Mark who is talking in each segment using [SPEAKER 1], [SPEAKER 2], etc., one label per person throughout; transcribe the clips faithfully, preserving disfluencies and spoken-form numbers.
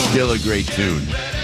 [SPEAKER 1] Still a great tune.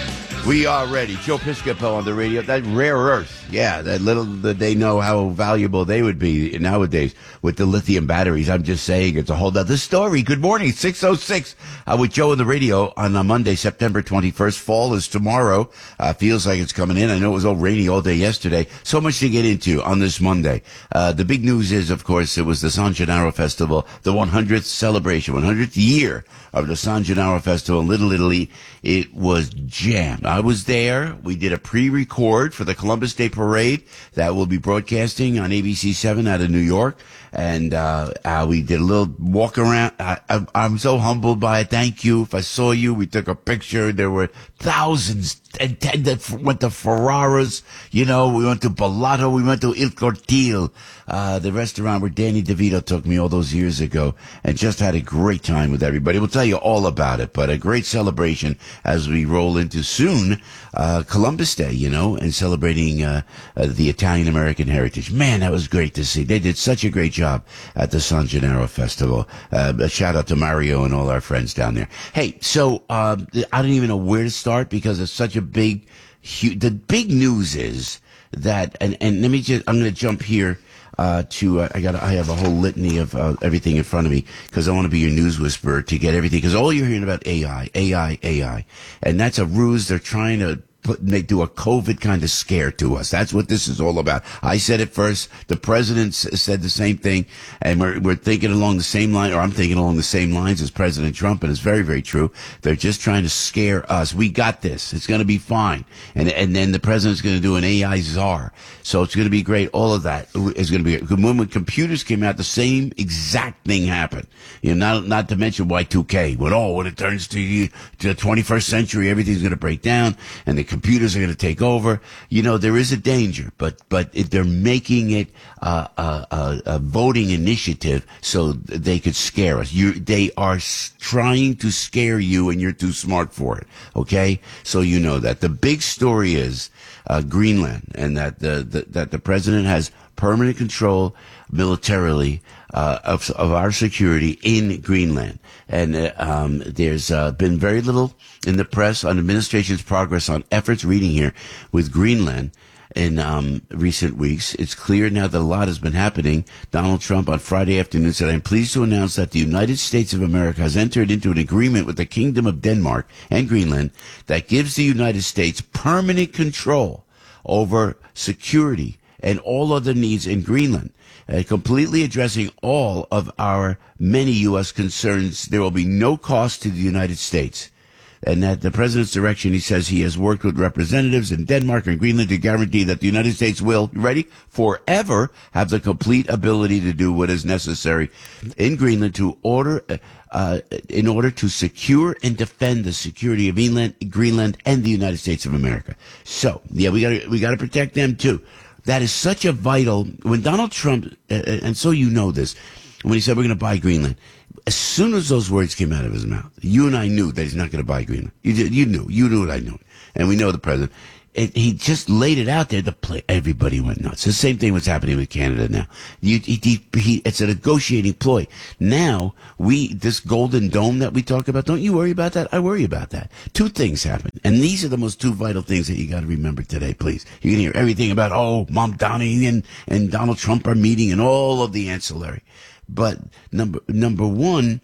[SPEAKER 1] We are ready. Joe Piscopo on the radio. That rare earth. Yeah, that little that they know how valuable they would be nowadays with the lithium batteries. I'm just saying it's a whole other story. Good morning. six oh six uh, with Joe on the radio on a Monday, September twenty-first. Fall is tomorrow. Uh, feels like it's coming in. I know it was all rainy all day yesterday. So much to get into on this Monday. Uh, the big news is, of course, it was the San Gennaro Festival, the one hundredth celebration, one hundredth year of the San Gennaro Festival in Little Italy. It was jammed. I was there. We did a pre-record for the Columbus Day Parade that will be broadcasting on A B C seven out of New York. And uh, uh we did a little walk around. I, I, I'm so humbled by it. Thank you. If I saw you, we took a picture. There were thousands attended. Went to Ferraras. You know, we went to Bellotto. We went to Il Cortile, uh, the restaurant where Danny DeVito took me all those years ago, and just had a great time with everybody. We'll tell you all about it, but a great celebration as we roll into soon uh Columbus Day, you know, and celebrating uh, uh the Italian American heritage. Man, that was great to see. They did such a great job at the San Gennaro Festival. Uh, a shout out to Mario and all our friends down there. Hey, so uh, I don't even know where to start because it's such a big, huge. The big news is that, and and let me just, I'm going to jump here. Uh, to, uh, I got, I have a whole litany of, uh, everything in front of me because I want to be your news whisperer to get everything. Because all you're hearing about A I, A I, A I, and that's a ruse. They're trying to put, they do a COVID kind of scare to us. That's what this is all about. I said it first. The president s- said the same thing, and we're we're thinking along the same line, or I'm thinking along the same lines as President Trump, and it's very, very true. They're just trying to scare us. We got this. It's going to be fine. And and then the president's going to do an A I czar. So it's going to be great. All of that is going to be good. When, when computers came out, the same exact thing happened. You know, not not to mention Y two K. When oh, when it turns to, the- to the twenty-first century, everything's going to break down, and the computers are going to take over. You know, there is a danger, but but it, they're making it uh, a, a, a voting initiative so they could scare us. You, they are s- trying to scare you, and you're too smart for it. Okay, so you know that. The big story is uh, Greenland, and that the, the that the president has permanent control militarily uh, of of our security in Greenland. And uh, um, there's uh, been very little in the press on administration's progress on efforts, reading here, with Greenland in um, recent weeks. It's clear now that a lot has been happening. Donald Trump on Friday afternoon said, "I'm pleased to announce that the United States of America has entered into an agreement with the Kingdom of Denmark and Greenland that gives the United States permanent control over security and all other needs in Greenland, uh, completely addressing all of our many U S concerns. There will be no cost to the United States." And at the president's direction, he says he has worked with representatives in Denmark and Greenland to guarantee that the United States will, ready, forever have the complete ability to do what is necessary in Greenland to order, uh, in order to secure and defend the security of Greenland, Greenland and the United States of America. So, yeah, we got to we got to protect them too. That is such a vital. When Donald Trump, uh, and so you know this, when he said we're going to buy Greenland, as soon as those words came out of his mouth, you and I knew that he's not going to buy Greenland. You did, you knew, you knew what I knew, and we know the president. It, he just laid it out there to play. Everybody went nuts. The same thing was happening with Canada now. You, he, he, he, it's a negotiating ploy. Now we, this Golden Dome that we talk about, don't you worry about that? I worry about that. Two things happen, and these are the most two vital things that you got to remember today. Please, you can hear everything about oh, Mom Donnie and and Donald Trump are meeting and all of the ancillary. But number number one,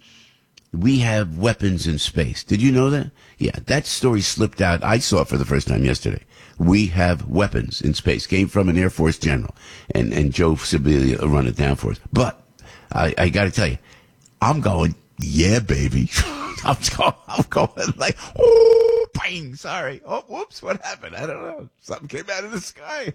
[SPEAKER 1] we have weapons in space. Did you know that? Yeah, that story slipped out. I saw it for the first time yesterday. We have weapons in space. Came from an Air Force general, and and Joe Sibilia run it down for us. But I, I got to tell you, I'm going, yeah, baby. I'm going, I'm going like, oh, bang, sorry. Oh, whoops, what happened? I don't know. Something came out of the sky.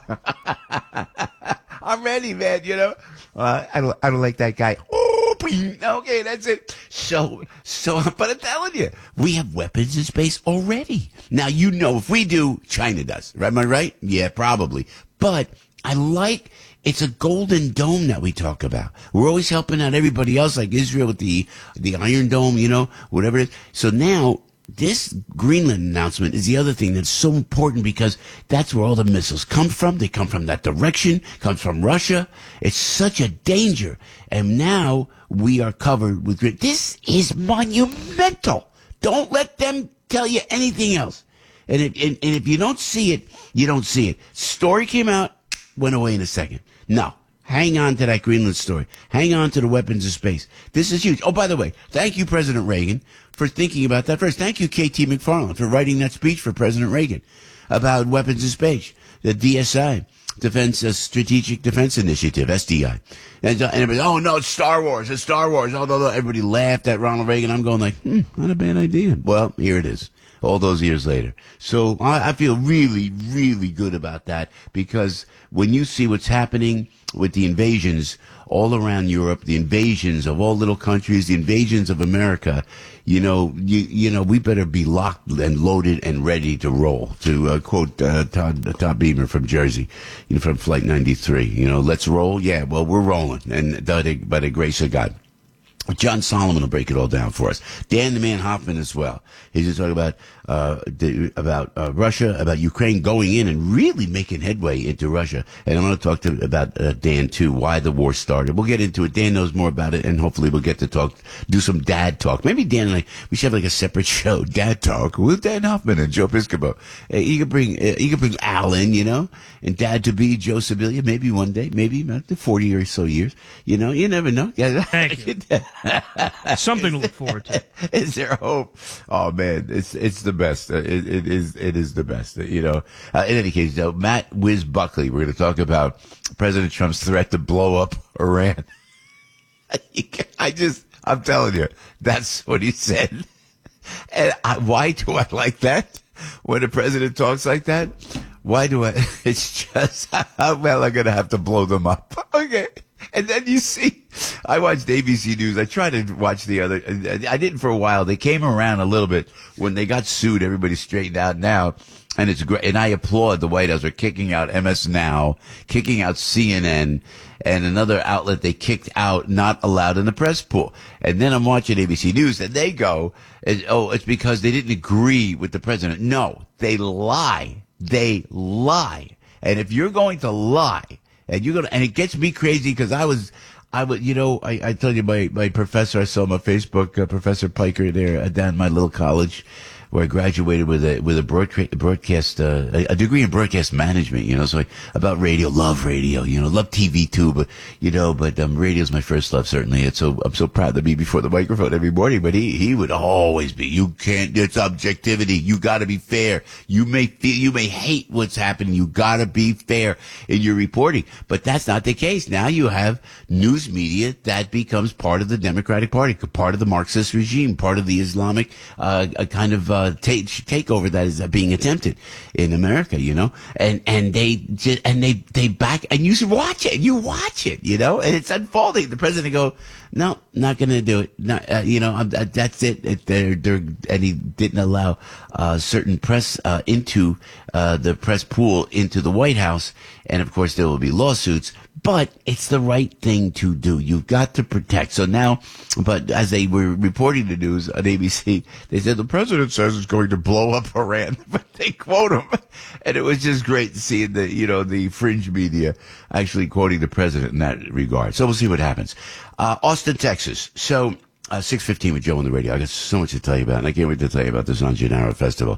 [SPEAKER 1] I'm ready, man, you know. Uh, I don't, I don't like that guy. Oh, bang. Okay, that's it. So, so, but I'm telling you, we have weapons in space already. Now, you know, if we do, China does. Am I right? Yeah, probably. But I like, it's a golden dome that we talk about. We're always helping out everybody else, like Israel with the, the Iron Dome, you know, whatever it is. So now, this Greenland announcement is the other thing that's so important because that's where all the missiles come from. They come from that direction, comes from Russia. It's such a danger. And now we are covered with, this is monumental. Don't let them tell you anything else. And if, and, and if you don't see it, you don't see it. Story came out, went away in a second. No. Hang on to that Greenland story. Hang on to the weapons of space. This is huge. Oh, by the way, thank you, President Reagan, for thinking about that first. Thank you, K T McFarland, for writing that speech for President Reagan about weapons of space, the D S I, Defense uh, Strategic Defense Initiative, S D I. And, uh, and everybody, oh, no, it's Star Wars. It's Star Wars. Although everybody laughed at Ronald Reagan. I'm going like, hmm, not a bad idea. Well, here it is. All those years later. So I, I feel really, really good about that, because when you see what's happening with the invasions all around Europe, the invasions of all little countries, the invasions of America, you know, you, you know, we better be locked and loaded and ready to roll. To uh, quote uh, Todd, uh, Todd Beamer from Jersey, you know, from Flight ninety-three, you know, let's roll. Yeah, well, we're rolling, and by the, by the grace of God. John Solomon will break it all down for us. Dan the Man Hoffman as well. He's just talking about uh, the, about uh, Russia, about Ukraine going in and really making headway into Russia. And I'm going to talk to about uh, Dan too, why the war started. We'll get into it. Dan knows more about it, and hopefully we'll get to talk, do some dad talk. Maybe Dan and I, we should have like a separate show, dad talk with Dan Hoffman and Joe Piscopo. Uh, you could bring, uh, you could bring Al in, you know, and dad to be Joe Sibilia. Maybe one day, maybe about forty or so years. You know, you never know.
[SPEAKER 2] Thank you. Something to look forward to.
[SPEAKER 1] Is there hope? Oh man, it's it's the best. It, it is it is the best. You know. Uh, in any case, though, Matt Wiz Buckley, we're going to talk about President Trump's threat to blow up Iran. I just, I'm telling you, that's what he said. And I, why do I like that when a president talks like that? Why do I? It's just how well I'm going to have to blow them up. Okay. And then you see, I watched A B C News. I tried to watch the other. I didn't for a while. They came around a little bit when they got sued. Everybody straightened out now, and it's great. And I applaud the White House for kicking out M S Now, kicking out C N N, and another outlet they kicked out, not allowed in the press pool. And then I'm watching A B C News, and they go, "Oh, it's because they didn't agree with the president." No, they lie. They lie. And if you're going to lie. And you're gonna, and it gets me crazy because I was, I would, you know, I, I tell you, my, my professor, I saw him on Facebook, uh, Professor Piker there uh, down at my little college, where I graduated with a with a broadcast, broadcast uh, a degree in broadcast management. You know, so I, about radio, love radio. You know, love T V too, but you know, but um, radio's my first love. Certainly, it's so I'm so proud to be before the microphone every morning. But he he would always be. You can't. It's objectivity. You got to be fair. You may feel you may hate what's happening. You got to be fair in your reporting. But that's not the case. Now you have news media that becomes part of the Democratic Party, part of the Marxist regime, part of the Islamic uh, kind of. Uh, Take, takeover that is being attempted in America, you know, and and they just, and they they back and you should watch it, you watch it, you know, and it's unfolding. The president go, no, not going to do it, not, uh, you know, I'm, uh, that's it. it they're, they're, and he didn't allow uh, certain press uh, into uh, the press pool into the White House, and of course there will be lawsuits. But it's the right thing to do. You've got to protect. So now, but as they were reporting the news on A B C, they said the president says it's going to blow up Iran, but they quote him. And it was just great seeing the, you know, the fringe media actually quoting the president in that regard. So we'll see what happens. Uh, Austin, Texas. So, uh, six fifteen with Joe on the radio. I got so much to tell you about, and I can't wait to tell you about this on Gennaro Festival.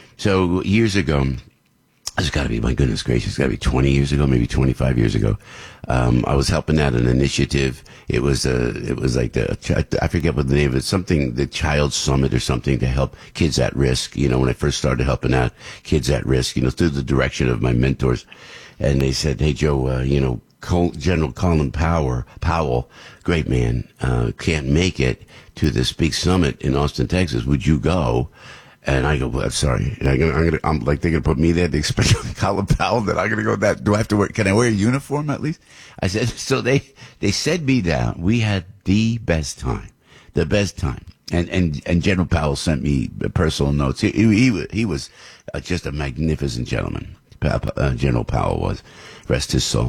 [SPEAKER 1] So years ago, it's got to be, my goodness gracious, it's got to be twenty years ago, maybe twenty-five years ago. Um, I was helping out an initiative. It was a, it was like the, I forget what the name of it, something, the Child Summit or something to help kids at risk. You know, when I first started helping out kids at risk, you know, through the direction of my mentors. And they said, hey, Joe, uh, you know, Col- General Colin Powell, Powell, great man, uh, can't make it to this big summit in Austin, Texas. Would you go? And I go, well, sorry. And I go, I'm, gonna, I'm like, they're going to put me there. They expect Colin Powell that I'm going to go that. Do I have to wear, can I wear a uniform at least? I said, so they, they set me down. We had the best time, the best time. And, and, and General Powell sent me personal notes. He, he, he was just a magnificent gentleman. Uh, General Powell was, rest his soul.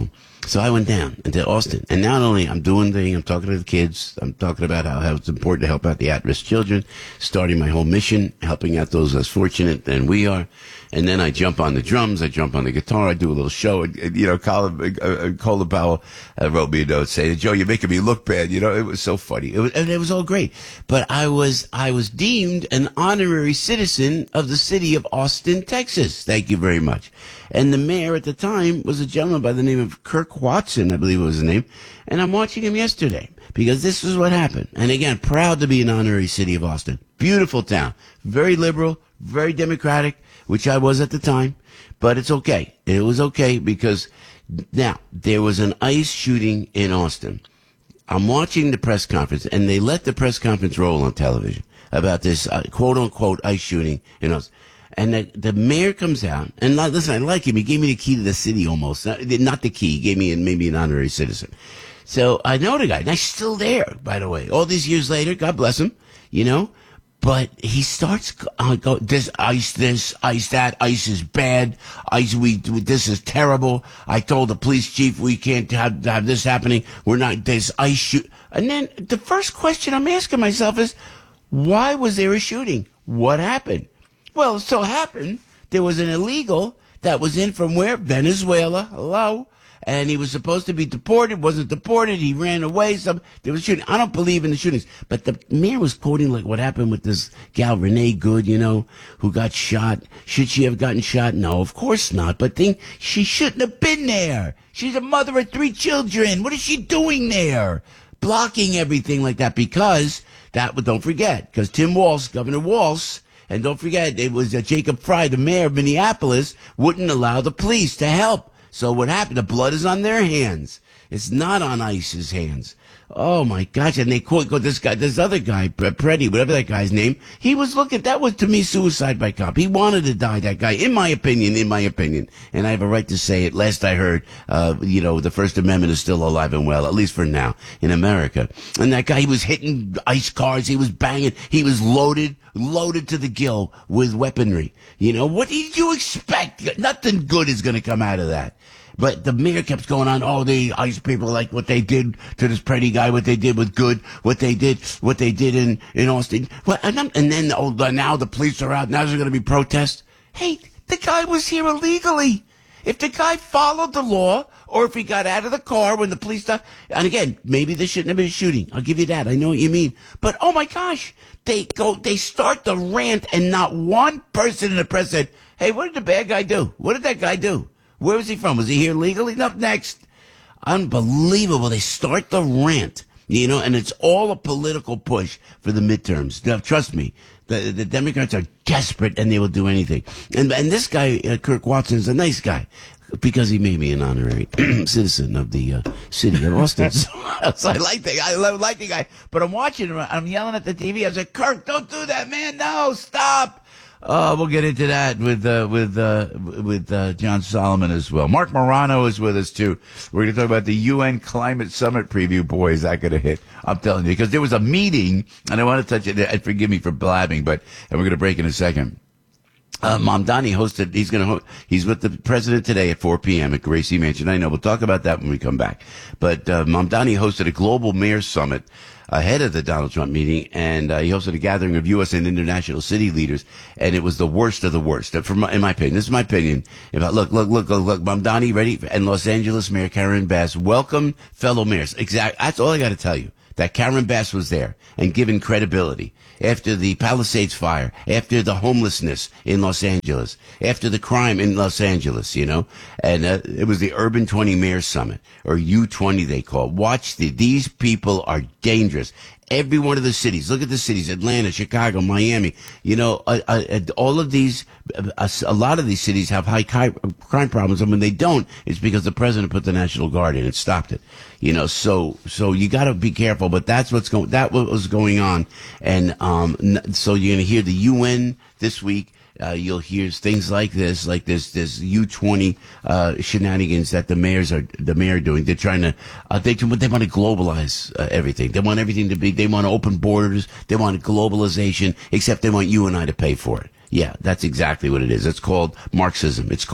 [SPEAKER 1] So I went down into Austin, and not only I'm doing the thing, I'm talking to the kids, I'm talking about how, how it's important to help out the at-risk children, starting my whole mission, helping out those less fortunate than we are. And then I jump on the drums, I jump on the guitar, I do a little show. And, and you know, Colin, uh, Colin Powell uh, wrote me a note saying, Joe, you're making me look bad. You know, it was so funny. It was, and it was all great. But I was, I was deemed an honorary citizen of the city of Austin, Texas. Thank you very much. And the mayor at the time was a gentleman by the name of Kirk Watson, I believe was his name. And I'm watching him yesterday because this is what happened. And again, proud to be an honorary city of Austin. Beautiful town. Very liberal, very democratic, which I was at the time. But it's okay. It was okay because now there was an ICE shooting in Austin. I'm watching the press conference, and they let the press conference roll on television about this uh, quote-unquote ICE shooting in Austin. And the, the mayor comes out, and listen, I like him. He gave me the key to the city almost. Not, not the key. He gave me maybe an honorary citizen. So I know the guy. And he's still there, by the way. All these years later, God bless him, you know. But he starts, uh, go, this ICE, this, ICE, that, ICE is bad. ICE, we, this is terrible. I told the police chief we can't have, have this happening. We're not, this ICE shoot. And then the first question I'm asking myself is, why was there a shooting? What happened? Well, it so happened there was an illegal that was in from where? Venezuela. Hello. And he was supposed to be deported, wasn't deported. He ran away. Some there was shooting. I don't believe in the shootings, but the mayor was quoting like what happened with this gal Renee Good, you know, who got shot. Should she have gotten shot? No, of course not. But think she shouldn't have been there. She's a mother of three children. What is she doing there? Blocking everything like that because that. But don't forget, because Tim Walz, Governor Walz. And don't forget, it was uh, Jacob Fry, the mayor of Minneapolis, wouldn't allow the police to help. So what happened? The blood is on their hands. It's not on ICE's hands. Oh my gosh! And they quote this guy, this other guy, Preddy, whatever that guy's name. He was looking. That was to me suicide by cop. He wanted to die. That guy, in my opinion, in my opinion, and I have a right to say it. Last I heard, uh, you know, the First Amendment is still alive and well, at least for now in America. And that guy, he was hitting ICE cars. He was banging. He was loaded, loaded to the gill with weaponry. You know, what did you expect? Nothing good is going to come out of that. But the mayor kept going on, oh, the ICE people like what they did to this Preddy guy, what they did with Good, what they did, what they did in, in Austin. Well, and, and then, oh, now the police are out. Now there's going to be protests. Hey, the guy was here illegally. If the guy followed the law, or if he got out of the car when the police stopped, and again, maybe there shouldn't have been a shooting. I'll give you that. I know what you mean. But, oh my gosh, they go, they start the rant, and not one person in the press said, hey, what did the bad guy do? What did that guy do? Where was he from? Was he here legally? Up next. Unbelievable. They start the rant, you know, and it's all a political push for the midterms. Now, trust me, the, the Democrats are desperate and they will do anything. And, and this guy, uh, Kirk Watson, is a nice guy because he made me an honorary citizen of the uh, city of Austin. So, so I like the I like the guy, but I'm watching him. I'm yelling at the T V. I said, Kirk, don't do that, man. No, stop. Uh, we'll get into that with, uh, with, uh, with, uh, John Solomon as well. Mark Morano is with us too. We're going to talk about the U N Climate Summit preview. Boy, is that going to hit. I'm telling you, because there was a meeting, and I want to touch it, and forgive me for blabbing, but, and we're going to break in a second. Uh, Mamdani hosted, he's going to, ho- he's with the president today at four p.m. at Gracie Mansion. I know, we'll talk about that when we come back. But, uh, Mamdani hosted a global mayor summit ahead of the Donald Trump meeting, and uh, he hosted a gathering of U S and international city leaders, and it was the worst of the worst. For my, in my opinion, this is my opinion. If I, look, look, look, look, look, Mamdani, ready? And Los Angeles Mayor Karen Bass, welcome fellow mayors. Exactly. That's all I got to tell you. That Karen Bass was there and given credibility after the Palisades fire, after the homelessness in Los Angeles, after the crime in Los Angeles, you know, and uh, it was the Urban twenty Mayor Summit, or U twenty they call it. Watch the, these people are dangerous. Every one of the cities, look at the cities, Atlanta, Chicago, Miami, you know, uh, uh, all of these, uh, a lot of these cities have high crime problems, and when they don't, it's because the president put the National Guard in and stopped it. You know, so, so you gotta be careful, but that's what's going, that what was going on. And, um, so you're gonna hear the U N this week. Uh, you'll hear things like this, like this, this U twenty, uh, shenanigans that the mayors are, the mayor doing. They're trying to, uh, they, they want to globalize uh, everything. They want everything to be, they want open borders. They want globalization, except they want you and I to pay for it. Yeah, that's exactly what it is. It's called Marxism. It's called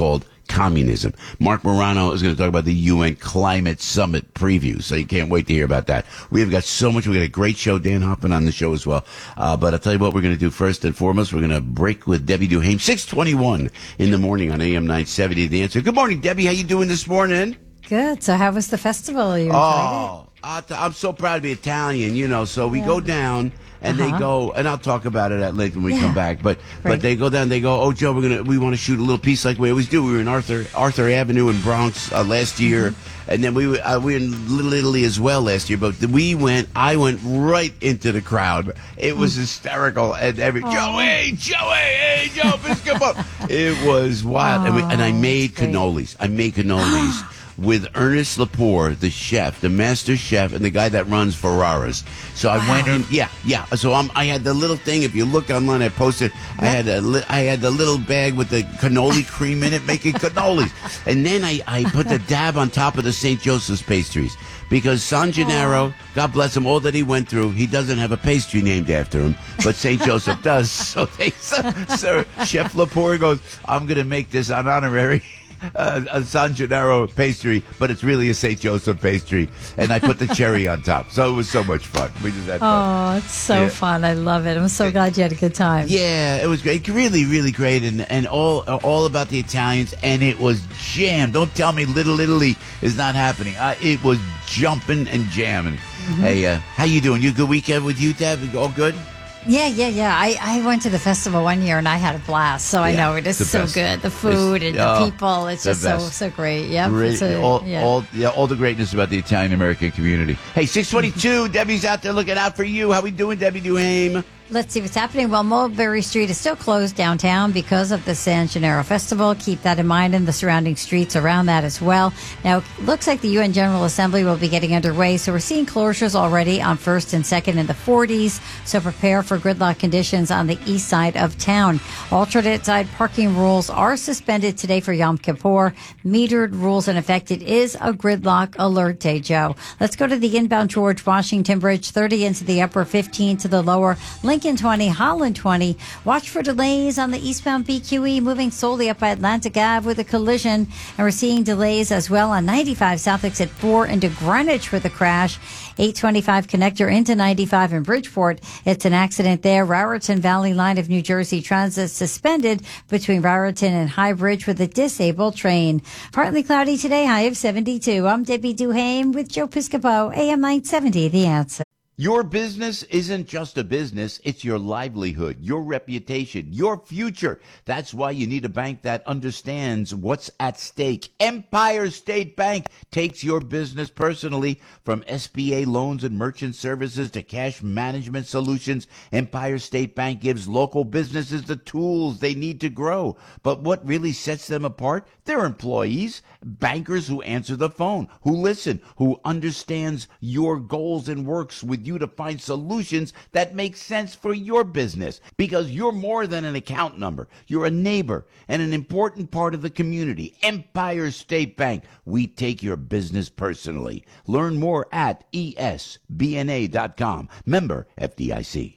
[SPEAKER 1] communism. Mark Morano is going to talk about the U N Climate Summit preview, so you can't wait to hear about that. We have got so much. We got a great show. Dan Hoffman on the show as well. Uh, but I'll tell you what we're going to do first and foremost. We're going to break with Debbie Duhame, six twenty-one in the morning on A M nine seventy. The Answer. Good morning, Debbie. How you doing this morning?
[SPEAKER 3] Good. So how was the festival? You enjoyed
[SPEAKER 1] oh, it? I'm so proud to be Italian, you know, so we yeah. go down. And uh-huh. they go, and I'll talk about it at length when we yeah. come back. But right. but they go down. They go, oh Joe, we're gonna we want to shoot a little piece like we always do. We were in Arthur Arthur Avenue in Bronx uh, last year, mm-hmm. and then we were, uh, we were in Little Italy as well last year. But we went, I went right into the crowd. It was mm-hmm. hysterical, and every oh. Joey, Joey, hey Joe, Piscopo. It was wild, oh, and, we, and I made cannolis. I made cannolis. With Ernest Lepore, the chef, the master chef, and the guy that runs Ferraras. So I wow. went in, yeah, yeah. So I'm, I had the little thing. If you look online, I posted. I had a, li- I had the little bag with the cannoli cream in it, making cannolis. And then I, I put the dab on top of the Saint Joseph's pastries because San Gennaro, oh. God bless him, all that he went through, he doesn't have a pastry named after him, but Saint Joseph does. So they, so, so Chef Lepore goes, I'm going to make this an honorary. Uh, a San Gennaro pastry, but it's really a Saint Joseph pastry, and I put the cherry on top. So it was so much fun. We just had fun.
[SPEAKER 3] Oh, it's so yeah. fun! I love it. I'm so glad you had a good time.
[SPEAKER 1] Yeah, it was great. Really, really great, and and all all about the Italians, and it was jammed. Don't tell me Little Italy is not happening. Uh, it was jumping and jamming. Mm-hmm. Hey, uh, how you doing? You a good weekend with you, Deb? All good?
[SPEAKER 3] Yeah, yeah, yeah. I, I went to the festival one year and I had a blast. So I yeah, know it is so best. good. The food it's, and oh, the people. It's just so so great. Yeah,
[SPEAKER 1] all, yeah. all yeah, all the greatness about the Italian American community. Hey, six twenty-two. Debbie's out there looking out for you. How we doing, Debbie Duhame?
[SPEAKER 3] Let's see what's happening. Well, Mulberry Street is still closed downtown because of the San Gennaro Festival. Keep that in mind, and the surrounding streets around that as well. Now, it looks like the U N General Assembly will be getting underway, so we're seeing closures already on first and second in the forties, so prepare for gridlock conditions on the east side of town. Alternate side parking rules are suspended today for Yom Kippur. Metered rules in effect. It is a gridlock alert day, Joe. Let's go to the inbound George Washington Bridge, thirty into the upper, fifteen to the lower. Lincoln twenty, Holland twenty. Watch for delays on the eastbound B Q E, moving solely up by Atlantic Avenue with a collision. And we're seeing delays as well on ninety-five South Exit four into Greenwich with a crash. eight twenty-five connector into ninety-five in Bridgeport. It's an accident there. Raritan Valley line of New Jersey Transit suspended between Raritan and High Bridge with a disabled train. Partly cloudy today, high of seventy-two. I'm Debbie Duhame with Joe Piscopo, A M nine seventy, The Answer.
[SPEAKER 1] Your business isn't just a business, it's your livelihood, your reputation, your future. That's why you need a bank that understands what's at stake. Empire State Bank takes your business personally. From S B A loans and merchant services to cash management solutions, Empire State Bank gives local businesses the tools they need to grow. But what really sets them apart? Their employees, bankers who answer the phone, who listen, who understands your goals and works with you to find solutions that make sense for your business. Because you're more than an account number. You're a neighbor and an important part of the community. Empire State Bank. We take your business personally. Learn more at E S B N A dot com. Member F D I C.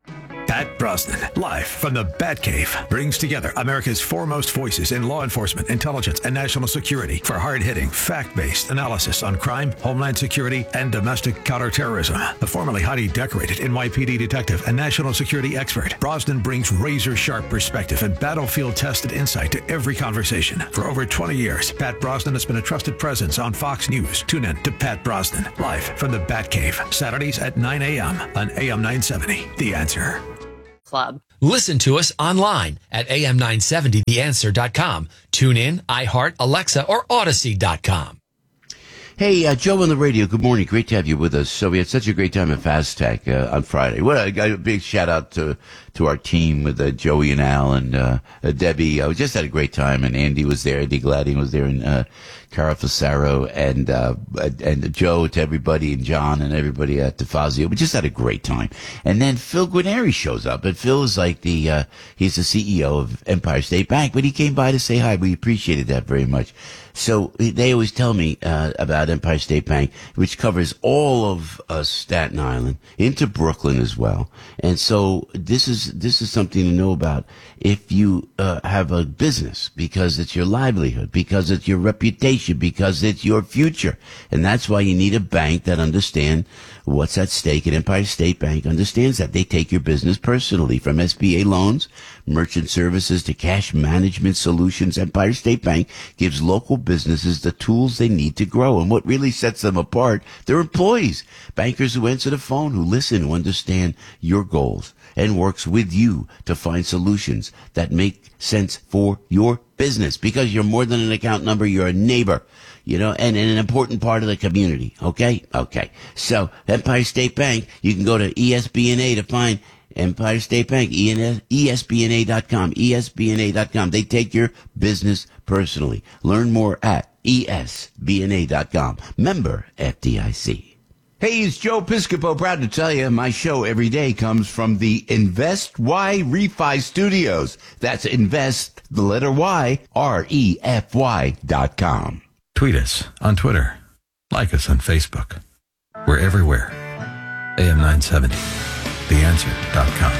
[SPEAKER 4] Pat Brosnan, live from the Batcave, brings together America's foremost voices in law enforcement, intelligence, and national security for hard-hitting, fact-based analysis on crime, homeland security, and domestic counterterrorism. The formerly highly decorated N Y P D detective and national security expert, Brosnan brings razor-sharp perspective and battlefield-tested insight to every conversation. For over twenty years, Pat Brosnan has been a trusted presence on Fox News. Tune in to Pat Brosnan, live from the Batcave, Saturdays at nine a.m. on A M nine seventy, The Answer.
[SPEAKER 5] Club. Listen to us online at A M nine seventy the answer dot com. Tune in, iHeart, Alexa, or Odyssey dot com.
[SPEAKER 1] Hey, uh, Joe on the radio. Good morning. Great to have you with us. So we had such a great time at FastTech uh, on Friday. Well, I got a big shout out to to our team with uh, Joey and Al and uh, uh, Debbie. Uh, we just had a great time, and Andy was there. Andy Glading was there, and uh, Cara Fasaro, and uh, and Joe, to everybody, and John and everybody at DeFazio. We just had a great time. And then Phil Guarneri shows up, and Phil is like the uh, he's the C E O of Empire State Bank, but he came by to say hi. We appreciated that very much. So they always tell me uh, about Empire State Bank, which covers all of uh, Staten Island into Brooklyn as well. And so this is is this is something to know about if you uh, have a business, because it's your livelihood, because it's your reputation, because it's your future. And that's why you need a bank that understands what's at stake. And Empire State Bank understands that. They take your business personally, from S B A loans, merchant services to cash management solutions. Empire State Bank gives local businesses the tools they need to grow. And what really sets them apart, their employees, bankers who answer the phone, who listen, who understand your goals, and works with you to find solutions that make sense for your business. Because you're more than an account number, you're a neighbor, you know, and, and an important part of the community. Okay? Okay. So, Empire State Bank, you can go to E S B N A to find Empire State Bank, E S B N A dot com, E S B N A dot com. They take your business personally. Learn more at E S B N A dot com. Member F D I C. Hey, it's Joe Piscopo. Proud to tell you, my show every day comes from the Invest Y Refi Studios. That's Invest, the letter Y, R E F Y dot com.
[SPEAKER 4] Tweet us on Twitter. Like us on Facebook. We're everywhere. A M nine seventy, the answer dot com.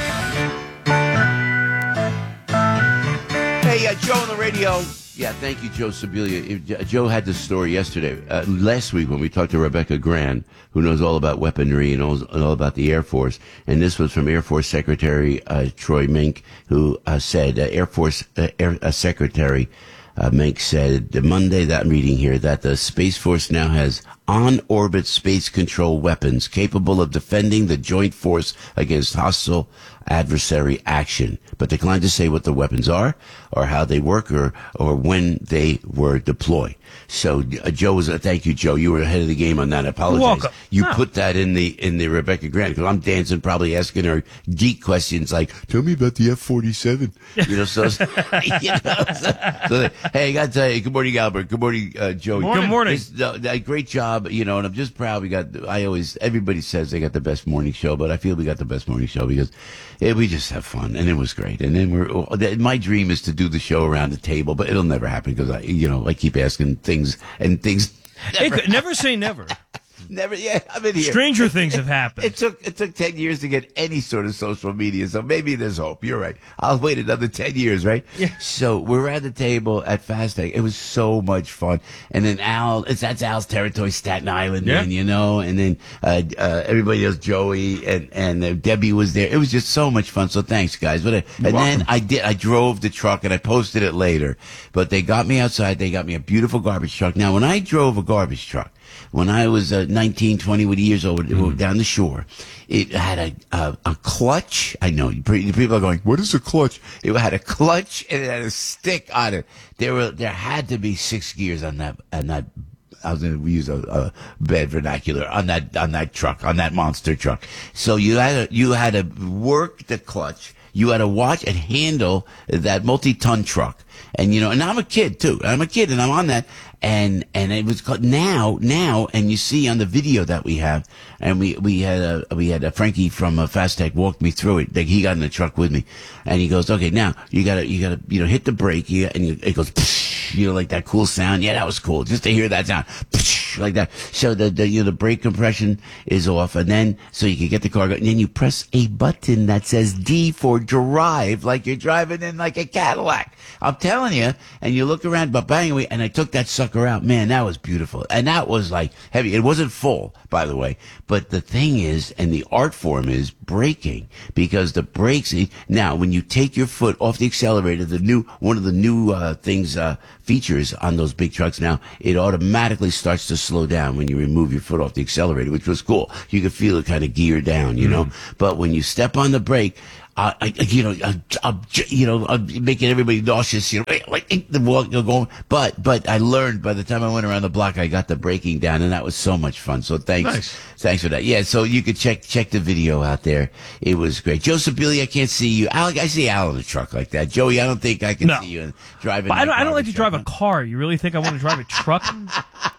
[SPEAKER 1] Hey, uh, Joe on the radio. Yeah, thank you, Joe Sibilia. Joe had this story yesterday, uh, last week when we talked to Rebecca Grand, who knows all about weaponry and all, and all about the Air Force. And this was from Air Force Secretary uh, Troy Mink, who uh, said, uh, Air Force uh, Air, uh, Secretary uh, Mink said Monday, that I'm reading here, that the Space Force now has on-orbit space control weapons capable of defending the joint force against hostile adversary action, but declined to say what the weapons are or how they work or, or when they were deployed. So uh, Joe was, uh, thank you, Joe. You were ahead of the game on that. I apologize.
[SPEAKER 2] Welcome.
[SPEAKER 1] You
[SPEAKER 2] No.
[SPEAKER 1] put that in the, in the Rebecca Grant, because I'm dancing, probably asking her geek questions like, tell me about the F forty-seven. You know, so, you know, so, so hey, I got to tell you, good morning, Albert. Good morning, uh, Joe.
[SPEAKER 2] Morning. Good morning.
[SPEAKER 1] This, uh, uh, great job, you know, and I'm just proud we got, I always, everybody says they got the best morning show, but I feel we got the best morning show because it, we just have fun, and it was great. And then we're, my dream is to do the show around the table, but it'll never happen because I, you know, I keep asking things and things.
[SPEAKER 2] Never, hey, never say never.
[SPEAKER 1] Never, yeah, I'm in here.
[SPEAKER 2] Stranger things have happened.
[SPEAKER 1] It took it took ten years to get any sort of social media, so maybe there's hope. You're right. I'll wait another ten years, right?
[SPEAKER 2] Yeah.
[SPEAKER 1] So we're at the table at Fastech. It was so much fun. And then Al, it's that's Al's territory, Staten Island,
[SPEAKER 2] Yeah.
[SPEAKER 1] man, you know. And then uh, uh, everybody else, Joey and and uh, Debbie was there. It was just so much fun. So thanks, guys. But uh, and then I did. I drove the truck and I posted it later. But they got me outside. They got me a beautiful garbage truck. Now, when I drove a garbage truck, when I was uh, nineteen, twenty years old, mm. down the shore, it had a, a a clutch. I know people are going, "What is a clutch?" It had a clutch and it had a stick on it. There were there had to be six gears on that on that. I was going to use a, a bad vernacular on that on that truck, on that monster truck. So you had to, you had to work the clutch. You had to watch and handle that multi-ton truck. And, you know, and I'm a kid, too. I'm a kid, and I'm on that. And, and it was called now, now, and you see on the video that we have, and we, we had a, we had a Frankie from uh, Fastech walked me through it. Like, he got in the truck with me. And he goes, okay, now, you gotta, you gotta, you know, hit the brake, you, and you, it goes, psh, you know, like that cool sound. Yeah, that was cool. Just to hear that sound. Psh, like that. So the, the, you know, the brake compression is off, and then, so you can get the car going, and then you press a button that says D for drive, like you're driving in like a Cadillac. I'm telling you, and you look around, but bang, we, and I took that sucker out. Man, that was beautiful. And that was like heavy. It wasn't full, by the way. But the thing is, and the art form is braking, because the brakes, now, when you take your foot off the accelerator, the new, one of the new, uh, things, uh, features on those big trucks now, it automatically starts to slow down when you remove your foot off the accelerator, which was cool. You could feel it kind of gear down, you know, mm. But when you step on the brake, Uh, I, you know, uh, uh, you know, uh, making everybody nauseous, you know, like the walk, you know, going. But, but I learned by the time I went around the block, I got the braking down, and that was so much fun. So thanks,
[SPEAKER 2] nice.
[SPEAKER 1] Thanks for that. Yeah, so you could check check the video out there. It was great. Joseph Billy, I can't see you. Al, I see Al in a truck like that. Joey, I don't think I can
[SPEAKER 2] no.
[SPEAKER 1] see you driving.
[SPEAKER 2] But I don't. I don't like to
[SPEAKER 1] truck.
[SPEAKER 2] drive a car. You really think I want to drive a truck?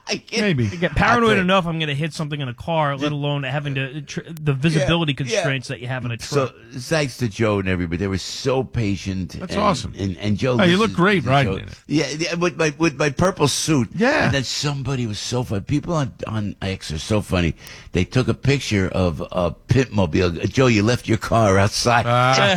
[SPEAKER 1] I can't.
[SPEAKER 2] I
[SPEAKER 6] Maybe.
[SPEAKER 2] get paranoid
[SPEAKER 1] I
[SPEAKER 2] enough, I'm going to hit something in a car, let alone having to tr- the visibility
[SPEAKER 1] Yeah, yeah.
[SPEAKER 2] constraints that you have in a truck.
[SPEAKER 1] So thanks to Joe and everybody, they were so patient.
[SPEAKER 6] That's
[SPEAKER 1] and,
[SPEAKER 6] awesome.
[SPEAKER 1] And, and Joe,
[SPEAKER 6] Oh, you
[SPEAKER 1] this
[SPEAKER 6] look
[SPEAKER 1] is-
[SPEAKER 6] great
[SPEAKER 1] this is
[SPEAKER 6] riding
[SPEAKER 1] Joe.
[SPEAKER 6] in it.
[SPEAKER 1] Yeah, yeah, with my with my purple suit.
[SPEAKER 6] Yeah.
[SPEAKER 1] And then somebody was so funny. People on on X are so funny. They took a picture of a Pitmobile. Joe, you left your car outside.
[SPEAKER 6] Ah.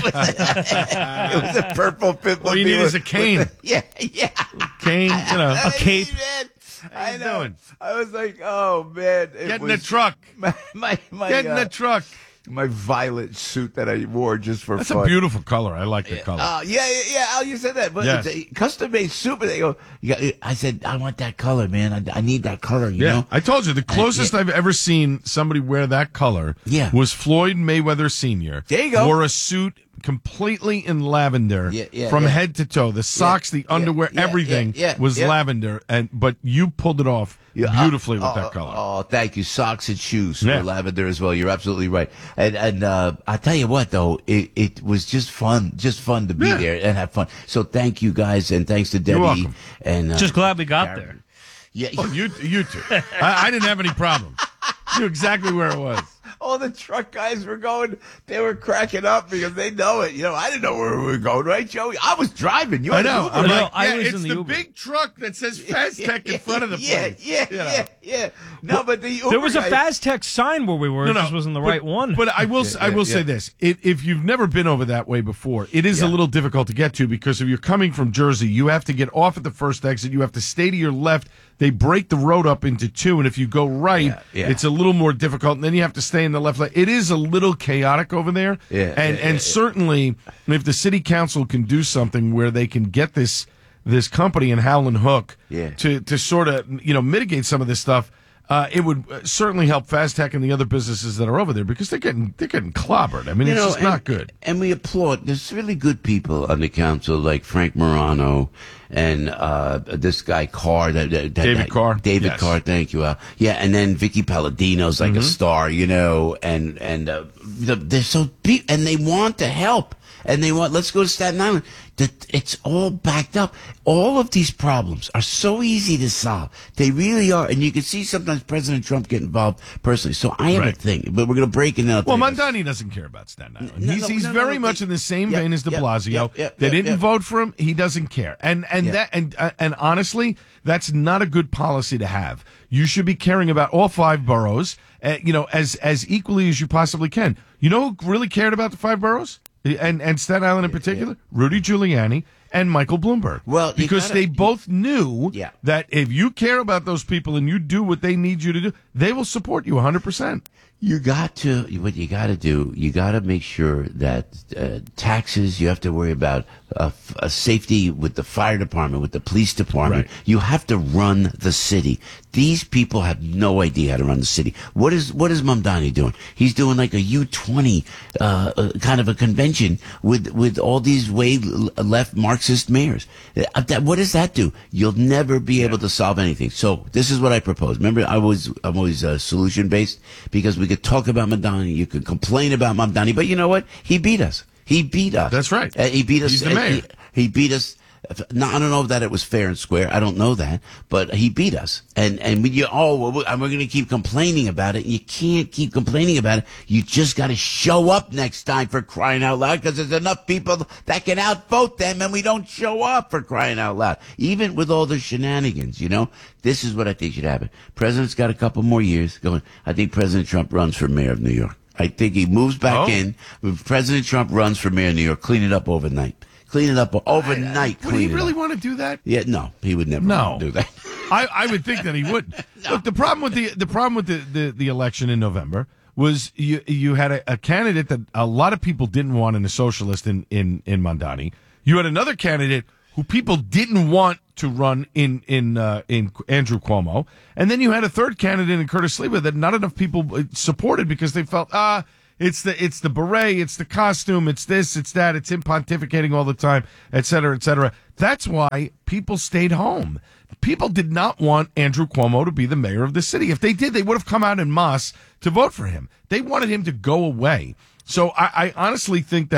[SPEAKER 1] It was a purple Pitmobile.
[SPEAKER 6] All you need is a cane.
[SPEAKER 1] with the- yeah, yeah.
[SPEAKER 6] Cane, you know.
[SPEAKER 1] I
[SPEAKER 2] cape.
[SPEAKER 1] mean, man, I
[SPEAKER 6] you
[SPEAKER 1] know.
[SPEAKER 6] doing?
[SPEAKER 1] I was like, oh man, it
[SPEAKER 6] Get in
[SPEAKER 1] was-
[SPEAKER 6] the truck.
[SPEAKER 1] My my my,
[SPEAKER 6] Get in
[SPEAKER 1] uh,
[SPEAKER 6] the truck.
[SPEAKER 1] my violet suit that I wore just for
[SPEAKER 6] That's
[SPEAKER 1] fun.
[SPEAKER 6] a beautiful color. I like the color.
[SPEAKER 1] Uh, yeah, yeah, yeah. Al, you said that, but
[SPEAKER 6] Yes.
[SPEAKER 1] it's a custom made suit. But they go, you got, I said, I want that color, man. I, I need that color. You
[SPEAKER 6] Yeah,
[SPEAKER 1] know.
[SPEAKER 6] I told you the closest
[SPEAKER 1] yeah.
[SPEAKER 6] I've ever seen somebody wear that color
[SPEAKER 1] Yeah.
[SPEAKER 6] was Floyd Mayweather Senior
[SPEAKER 1] There you go.
[SPEAKER 6] Wore a suit completely in lavender
[SPEAKER 1] Yeah, yeah,
[SPEAKER 6] from
[SPEAKER 1] yeah.
[SPEAKER 6] head to toe. The socks, the
[SPEAKER 1] yeah,
[SPEAKER 6] underwear,
[SPEAKER 1] yeah,
[SPEAKER 6] everything
[SPEAKER 1] yeah, yeah,
[SPEAKER 6] was
[SPEAKER 1] yeah.
[SPEAKER 6] lavender. And but you pulled it off
[SPEAKER 1] Yeah, uh,
[SPEAKER 6] beautifully with
[SPEAKER 1] oh,
[SPEAKER 6] that color.
[SPEAKER 1] Oh, thank you. Socks and shoes
[SPEAKER 6] Yeah.
[SPEAKER 1] for lavender as well. You're absolutely right. And and uh, I tell you what, though, it, it was just fun, just fun to be
[SPEAKER 6] Yeah.
[SPEAKER 1] there and have fun. So thank you guys, and thanks to Debbie.
[SPEAKER 6] welcome.
[SPEAKER 1] And uh,
[SPEAKER 2] Just glad we got
[SPEAKER 1] Karen.
[SPEAKER 2] there.
[SPEAKER 1] Yeah.
[SPEAKER 6] Oh, you you too. I, I didn't have any problem. Knew exactly where it was.
[SPEAKER 1] All the truck guys were going, they were cracking up because they know it. You know, I didn't know where we were going, right, Joey? I was driving. You
[SPEAKER 6] I
[SPEAKER 1] had
[SPEAKER 6] know.
[SPEAKER 1] Uber,
[SPEAKER 6] I'm
[SPEAKER 2] No,
[SPEAKER 6] like,
[SPEAKER 2] I
[SPEAKER 6] yeah,
[SPEAKER 2] was
[SPEAKER 6] it's
[SPEAKER 2] in the
[SPEAKER 6] the
[SPEAKER 2] Uber.
[SPEAKER 6] big truck that says Fast Tech in front of the
[SPEAKER 1] yeah,
[SPEAKER 6] place.
[SPEAKER 1] Yeah,
[SPEAKER 6] you know.
[SPEAKER 1] yeah, yeah. No, but the Uber
[SPEAKER 2] There was a
[SPEAKER 1] guy-
[SPEAKER 2] Fast Tech sign where we were. It just wasn't the
[SPEAKER 6] but-
[SPEAKER 2] right one.
[SPEAKER 6] But I will, I
[SPEAKER 1] yeah,
[SPEAKER 6] will
[SPEAKER 1] yeah.
[SPEAKER 6] say this: it, if you've never been over that way before, it is a
[SPEAKER 1] Yeah.
[SPEAKER 6] little difficult to get to because if you're coming from Jersey, you have to get off at the first exit. You have to stay to your left. They break the road up into two, and if you go right,
[SPEAKER 1] Yeah, yeah.
[SPEAKER 6] it's a little more difficult. And then you have to stay in the left lane. It is a little chaotic over there.
[SPEAKER 1] Yeah,
[SPEAKER 6] and
[SPEAKER 1] yeah,
[SPEAKER 6] and
[SPEAKER 1] yeah,
[SPEAKER 6] certainly, if the city council can do something where they can get this this company in Howland Hook
[SPEAKER 1] Yeah.
[SPEAKER 6] to to sort of you know mitigate some of this stuff. Uh, it would uh, certainly help Fast Tech and the other businesses that are over there because they're getting they're getting clobbered. I mean,
[SPEAKER 1] You
[SPEAKER 6] it's
[SPEAKER 1] know,
[SPEAKER 6] just
[SPEAKER 1] and,
[SPEAKER 6] not good.
[SPEAKER 1] And we applaud. There's really good people on the council, like Frank Morano and uh, this guy Carr. That, that,
[SPEAKER 6] David
[SPEAKER 1] that-
[SPEAKER 6] Carr?
[SPEAKER 1] David
[SPEAKER 6] Yes.
[SPEAKER 1] Carr. Thank you, Al. Yeah, and then Vicky Palladino's like
[SPEAKER 6] Mm-hmm.
[SPEAKER 1] a star, you know, and and uh, the, they're so big, and they want to help, and they want. Let's go to Staten Island. That it's all backed up. All of these problems are so easy to solve. They really are, and you can see sometimes President Trump get involved personally. So I have
[SPEAKER 6] Right.
[SPEAKER 1] a thing, but we're going to break it down.
[SPEAKER 6] Well, Mondani doesn't care about Staten Island.
[SPEAKER 1] No,
[SPEAKER 6] he's
[SPEAKER 1] no,
[SPEAKER 6] he's
[SPEAKER 1] no, no,
[SPEAKER 6] very
[SPEAKER 1] no,
[SPEAKER 6] much
[SPEAKER 1] they-
[SPEAKER 6] in the same
[SPEAKER 1] Yep,
[SPEAKER 6] vein as De
[SPEAKER 1] yep,
[SPEAKER 6] Blasio.
[SPEAKER 1] yep, yep,
[SPEAKER 6] they
[SPEAKER 1] yep,
[SPEAKER 6] didn't
[SPEAKER 1] yep.
[SPEAKER 6] vote for him. He doesn't care. And and
[SPEAKER 1] Yeah.
[SPEAKER 6] that and uh, and honestly, that's not a good policy to have. You should be caring about all five boroughs, uh, you know, as as equally as you possibly can. You know who really cared about the five boroughs? And and Staten Island in particular? Rudy Giuliani and Michael Bloomberg.
[SPEAKER 1] Well, you
[SPEAKER 6] because
[SPEAKER 1] gotta-
[SPEAKER 6] they both knew
[SPEAKER 1] Yeah.
[SPEAKER 6] that if you care about those people and you do what they need you to do, they will support you one hundred percent.
[SPEAKER 1] You got to, what you got to do, you got to make sure that uh, taxes, you have to worry about uh, f- uh, safety with the fire department, with the police department.
[SPEAKER 6] Right.
[SPEAKER 1] You have to run the city. These people have no idea how to run the city. What is what is Mamdani doing? He's doing like a U twenty uh, uh, kind of a convention with with all these way l- left Marxist mayors. Uh, that, what does that do? You'll never be able to solve anything. So this is what I propose. Remember, I was I'm always uh, solution based because we could talk about Mamdani, you could complain about Mamdani, but you know what? He beat us. He beat us.
[SPEAKER 6] That's right.
[SPEAKER 1] Uh, he beat us.
[SPEAKER 6] He's the
[SPEAKER 1] uh,
[SPEAKER 6] mayor.
[SPEAKER 1] He, he beat us. No, I don't know that it was fair and square. I don't know that, but he beat us. And and when you oh, well, we're going to keep complaining about it. You can't keep complaining about it. You just got to show up next time, for crying out loud, because there's enough people that can outvote them, and we don't show up, for crying out loud. Even with all the shenanigans, you know, this is what I think should happen. President's got a couple more years going. I think President Trump runs for mayor of New York. I think he moves back
[SPEAKER 6] Oh.
[SPEAKER 1] in. President Trump runs for mayor of New York. Clean it up overnight. Clean it up overnight.
[SPEAKER 6] Would
[SPEAKER 1] clean
[SPEAKER 6] he
[SPEAKER 1] it
[SPEAKER 6] really
[SPEAKER 1] up.
[SPEAKER 6] want to do that?
[SPEAKER 1] Yeah, no, he would never
[SPEAKER 6] No.
[SPEAKER 1] want to do that.
[SPEAKER 6] I, I would think that he would. Look, the problem with the the problem with the, the, the election in November was you you had a, a candidate that a lot of people didn't want in a socialist in, in, in Mondani. You had another candidate who people didn't want to run in in uh, in Andrew Cuomo, and then you had a third candidate in Curtis Sliwa that not enough people supported because they felt ah. It's the it's the beret, it's the costume, it's this, it's that, it's him pontificating all the time, et cetera, et cetera. That's why people stayed home. People did not want Andrew Cuomo to be the mayor of the city. If they did, they would have come out en masse to vote for him. They wanted him to go away. So I, I honestly think that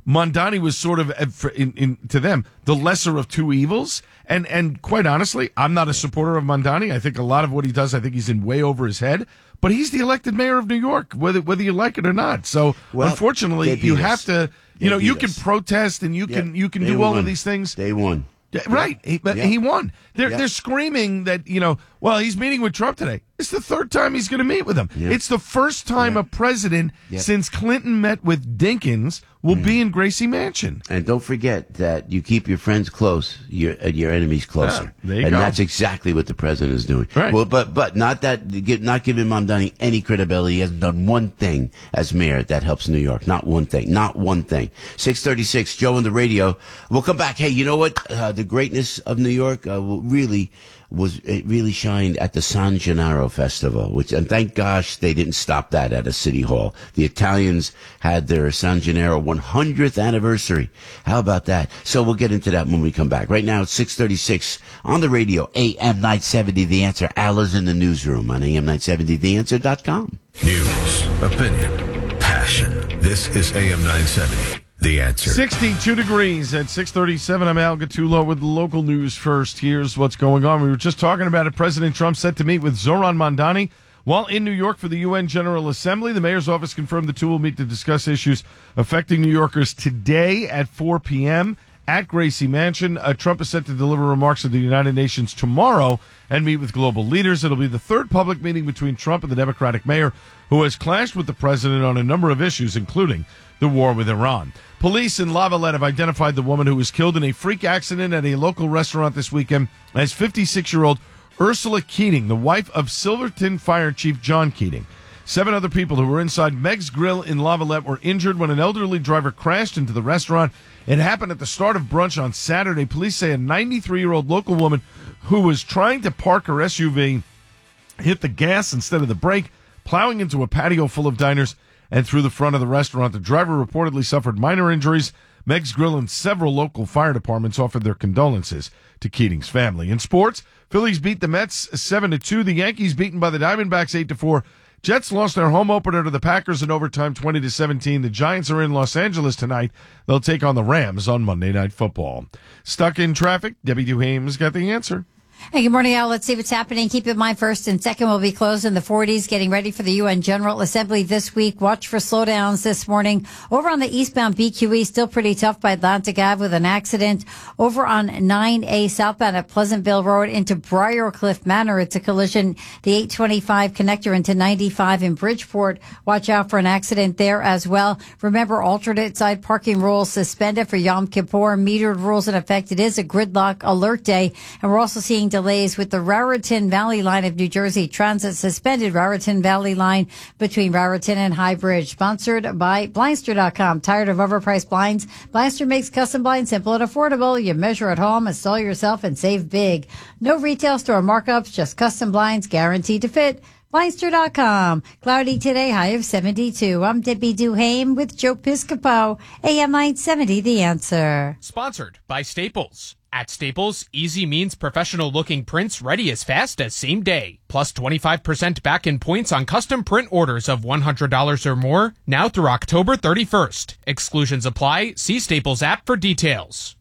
[SPEAKER 6] Mondani was sort of, in, in, to them, the lesser of two evils. And, and quite honestly, I'm not a supporter of Mondani. I think a lot of what he does, I think he's in way over his head. But he's the elected mayor of New York, whether whether you like it or not. So,
[SPEAKER 1] well,
[SPEAKER 6] unfortunately, you
[SPEAKER 1] us.
[SPEAKER 6] have to, you
[SPEAKER 1] they
[SPEAKER 6] know, you
[SPEAKER 1] us.
[SPEAKER 6] can protest and you
[SPEAKER 1] yep.
[SPEAKER 6] can you can
[SPEAKER 1] they
[SPEAKER 6] do
[SPEAKER 1] won.
[SPEAKER 6] all of these things.
[SPEAKER 1] They won.
[SPEAKER 6] Yeah, right. He, but
[SPEAKER 1] yep.
[SPEAKER 6] he won. They're
[SPEAKER 1] yep.
[SPEAKER 6] they're screaming that, you know, well, he's meeting with Trump today. It's the third time he's going to meet with him.
[SPEAKER 1] Yep.
[SPEAKER 6] It's the first time
[SPEAKER 1] yep.
[SPEAKER 6] a president
[SPEAKER 1] yep.
[SPEAKER 6] since Clinton met with Dinkins will
[SPEAKER 1] mm.
[SPEAKER 6] be in Gracie Mansion.
[SPEAKER 1] And don't forget that you keep your friends close, your uh, your enemies closer.
[SPEAKER 6] Yeah, there you
[SPEAKER 1] and
[SPEAKER 6] go.
[SPEAKER 1] that's exactly what the president is doing.
[SPEAKER 6] Right.
[SPEAKER 1] Well, but but not that not giving Mondani any credibility. He hasn't done one thing as mayor that helps New York. Not one thing. Not one thing. six thirty-six, Joe on the radio. We'll come back. Hey, you know what? Uh, the greatness of New York uh, really was it really shined at the San Gennaro Festival, which, and thank gosh they didn't stop that at a city hall. The Italians had their San Gennaro one hundredth anniversary. How about that? So we'll get into that when we come back. Right now it's six thirty-six on the radio, A M nine seventy, The Answer. Al is in the newsroom on A M nine seventy the answer dot com.
[SPEAKER 4] News, opinion, passion. This is A M nine seventy. The Answer.
[SPEAKER 6] sixty-two degrees at six thirty-seven. I'm Al Gattulo with the local news first. Here's what's going on. We were just talking about it. President Trump set to meet with Zoran Mondani while in New York for the U N General Assembly. The mayor's office confirmed the two will meet to discuss issues affecting New Yorkers today at four p.m. at Gracie Mansion. Uh, Trump is set to deliver remarks at the United Nations tomorrow and meet with global leaders. It'll be the third public meeting between Trump and the Democratic mayor, who has clashed with the president on a number of issues, including the war with Iran. Police in La Valette have identified the woman who was killed in a freak accident at a local restaurant this weekend as fifty-six-year-old Ursula Keating, the wife of Silverton Fire Chief John Keating. Seven other people who were inside Meg's Grill in La Valette were injured when an elderly driver crashed into the restaurant. It happened at the start of brunch on Saturday. Police say a ninety-three-year-old local woman who was trying to park her S U V hit the gas instead of the brake, plowing into a patio full of diners and through the front of the restaurant. The driver reportedly suffered minor injuries. Meg's Grill and several local fire departments offered their condolences to Keating's family. In sports, Phillies beat the Mets seven to two. The Yankees beaten by the Diamondbacks eight to four. Jets lost their home opener to the Packers in overtime twenty to seventeen. The Giants are in Los Angeles tonight. They'll take on the Rams on Monday Night Football. Stuck in traffic? Debbie Duhame's got the answer.
[SPEAKER 3] Hey, good morning, Al. Let's see what's happening. Keep in mind, first and second will be closed in the forties, getting ready for the U N General Assembly this week. Watch for slowdowns this morning. Over on the eastbound B Q E, still pretty tough by Atlantic Avenue with an accident. Over on nine A southbound at Pleasantville Road into Briarcliff Manor, it's a collision. The eight twenty-five connector into ninety-five in Bridgeport. Watch out for an accident there as well. Remember, alternate side parking rules suspended for Yom Kippur. Metered rules in effect. It is a gridlock alert day. And we're also seeing delays with the Raritan Valley line of New Jersey Transit. Suspended Raritan Valley line between Raritan and High Bridge. Sponsored by Blindster dot com. Tired of overpriced blinds? Blindster makes custom blinds simple and affordable. You measure at home, install yourself, and save big. No retail store markups, just custom blinds guaranteed to fit. Blindster dot com. Cloudy today, high of seventy-two. I'm Debbie Duhame with Joe Piscopo. A M nine seventy, The Answer.
[SPEAKER 7] Sponsored by Staples. At Staples, easy means professional-looking prints ready as fast as same day. Plus twenty-five percent back-in points on custom print orders of one hundred dollars or more, now through October thirty-first. Exclusions apply. See Staples app for details.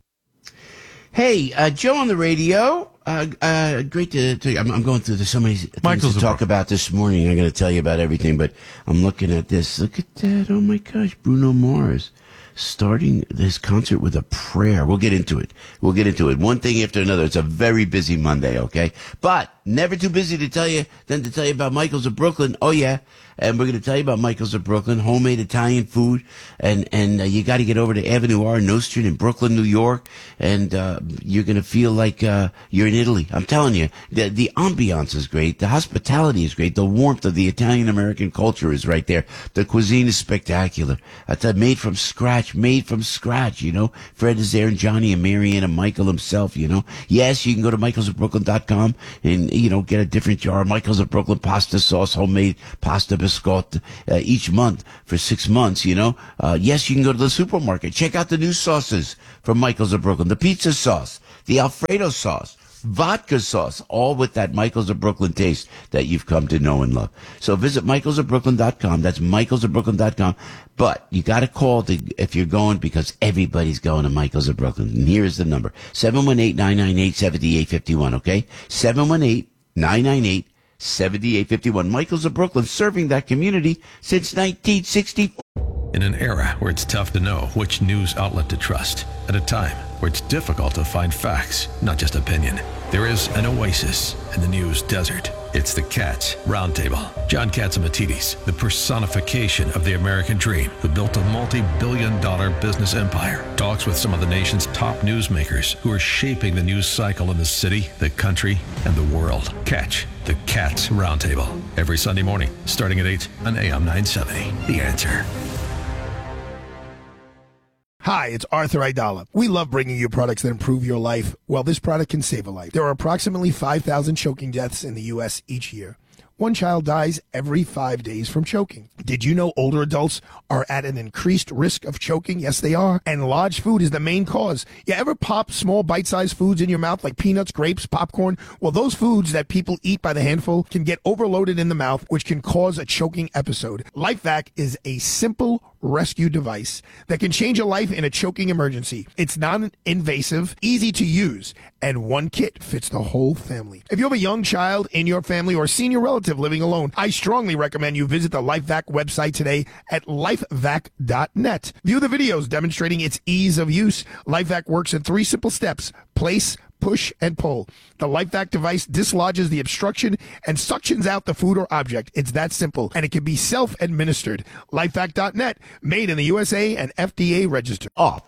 [SPEAKER 1] Hey, uh, Joe on the radio. Uh, uh, great to, to I'm, I'm going through the, so many things
[SPEAKER 6] Michael's
[SPEAKER 1] to talk about this morning. I'm going to tell you about everything, but I'm looking at this. Look at that. Oh, my gosh. Bruno Mars starting this concert with a prayer. We'll get into it. We'll get into it. One thing after another. It's a very busy Monday, okay? But never too busy to tell you than to tell you about Michael's of Brooklyn. Oh, yeah. And we're going to tell you about Michael's of Brooklyn, homemade Italian food. And, and uh, you got to get over to Avenue R, No Street in Brooklyn, New York. And uh, you're going to feel like uh, you're in Italy. I'm telling you, the, the ambiance is great. The hospitality is great. The warmth of the Italian-American culture is right there. The cuisine is spectacular. It's uh, made from scratch, made from scratch, you know. Fred is there and Johnny and Marianne and Michael himself, you know. Yes, you can go to michaels of brooklyn dot com and, you know, get a different jar. Michael's of Brooklyn pasta sauce, homemade pasta biscotti uh, each month for six months, you know. Uh, yes, you can go to the supermarket. Check out the new sauces from Michael's of Brooklyn. The pizza sauce, the Alfredo sauce, vodka sauce, all with that Michaels of Brooklyn taste that you've come to know and love. So visit michaels of brooklyn dot com. That's michaels of brooklyn dot com. But you got to call to, if you're going, because everybody's going to Michaels of Brooklyn. And here's the number, seven one eight, nine nine eight, seven eight five one, okay? seven one eight, nine nine eight, seven eight five one. Michaels of Brooklyn, serving that community since nineteen sixty.
[SPEAKER 4] In an era where it's tough to know which news outlet to trust, at a time where it's difficult to find facts, not just opinion, there is an oasis in the news desert. It's the Katz Roundtable. John Catsimatidis, the personification of the American dream, who built a multi-billion dollar business empire, talks with some of the nation's top newsmakers who are shaping the news cycle in the city, the country, and the world. Catch the Katz Roundtable every Sunday morning, starting at eight on A M nine seventy. The Answer.
[SPEAKER 8] Hi, it's Arthur Aidala. We love bringing you products that improve your life. Well, this product can save a life. There are approximately five thousand choking deaths in the U S each year. One child dies every five days from choking. Did you know older adults are at an increased risk of choking? Yes, they are. And large food is the main cause. You ever pop small bite-sized foods in your mouth like peanuts, grapes, popcorn? Well, those foods that people eat by the handful can get overloaded in the mouth, which can cause a choking episode. LifeVac is a simple rescue device that can change a life in a choking emergency. It's non-invasive, easy to use, and one kit fits the whole family. If you have a young child in your family or a senior relative living alone, I strongly recommend you visit the LifeVac website today at lifevac dot net. View the videos demonstrating its ease of use. LifeVac works in three simple steps: place, push, and pull. The LifeVac device dislodges the obstruction and suctions out the food or object. It's that simple, and it can be self-administered. lifevac dot net, made in the U S A and F D A registered.
[SPEAKER 1] Off.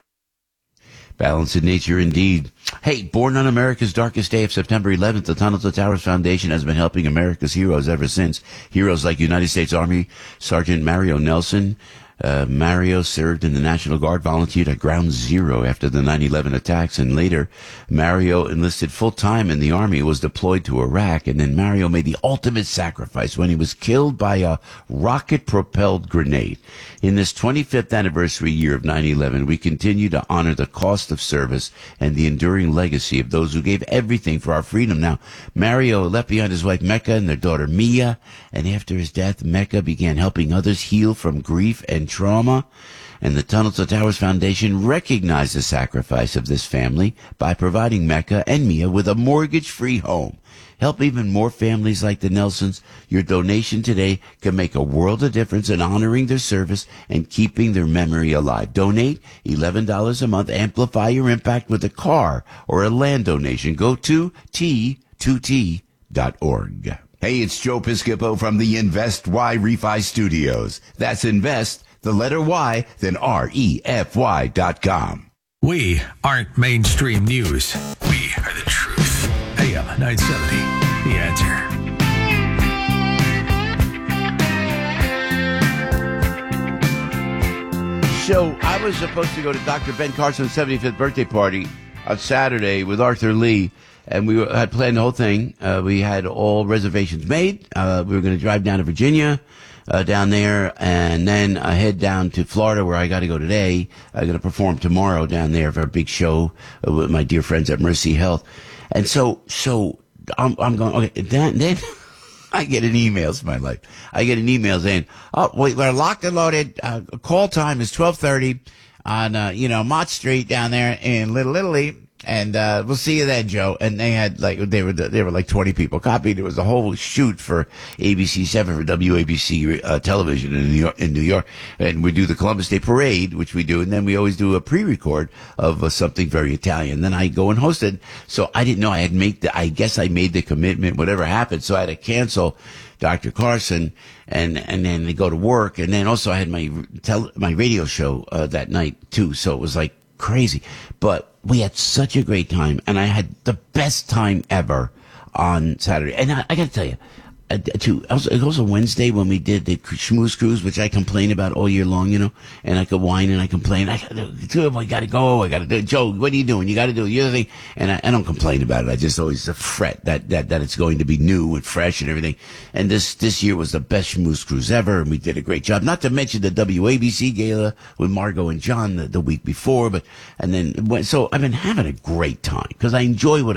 [SPEAKER 1] Balance in nature, indeed. Hey, born on America's darkest day of September eleventh, the Tunnels to Towers Foundation has been helping America's heroes ever since. Heroes like United States Army Sergeant Mario Nelson. Uh, Mario served in the National Guard, volunteered at Ground Zero after the nine eleven attacks, and later Mario enlisted full-time in the Army, was deployed to Iraq, and then Mario made the ultimate sacrifice when he was killed by a rocket-propelled grenade. In this twenty-fifth anniversary year of nine eleven, we continue to honor the cost of service and the enduring legacy of those who gave everything for our freedom. Now, Mario left behind his wife Mecca and their daughter Mia, and after his death, Mecca began helping others heal from grief and trauma, and the Tunnels to Towers Foundation recognized the sacrifice of this family by providing Mecca and Mia with a mortgage-free home. Help even more families like the Nelsons. Your donation today can make a world of difference in honoring their service and keeping their memory alive. Donate eleven dollars a month. Amplify your impact with a car or a land donation. Go to T two T dot org. Hey, it's Joe Piscopo from the Invest Y Refi Studios. That's Invest, the letter Y, then R E F Y dot com.
[SPEAKER 4] We aren't mainstream news. We are the truth. A M nine seventy, The Answer.
[SPEAKER 1] So I was supposed to go to Doctor Ben Carson's seventy-fifth birthday party on Saturday with Arthur Lee, and we were, had planned the whole thing. Uh, we had all reservations made. Uh, we were going to drive down to Virginia, uh, down there, and then uh, head down to Florida, where I got to go today. I'm going to perform tomorrow down there for a big show uh, with my dear friends at Mercy Health. And so, so I'm, I'm going, okay, then, then I get an email. It's my life. I get an email saying, oh, wait, we're locked and loaded. Uh, call time is twelve thirty on, uh, you know, Mott Street down there in Little Italy. And, uh, we'll see you then, Joe. And they had like, they were, they were like twenty people copied. It was a whole shoot for A B C seven for W A B C, uh, television in New York, in New York. And we do the Columbus Day Parade, which we do. And then we always do a pre-record of uh, something very Italian. Then I go and host it. So I didn't know I had made the, I guess I made the commitment, whatever happened. So I had to cancel Doctor Carson and, and then go to work. And then also I had my, tele, my radio show, uh, that night too. So it was like crazy, but we had such a great time, and I had the best time ever on Saturday. And I, I got to tell you, uh, too, also, it was a Wednesday when we did the Schmooze Cruise, which I complain about all year long, you know, and I could whine and I complain. I got I got to go. I got to do it. Joe, what are you doing? You got to do it. You're the thing. And I, I don't complain about it. I just always fret that, that, that it's going to be new and fresh and everything. And this, this year was the best Schmooze Cruise ever, and we did a great job. Not to mention the W A B C gala with Margot and John the, the week before, but, and then, so I've been having a great time because I enjoy what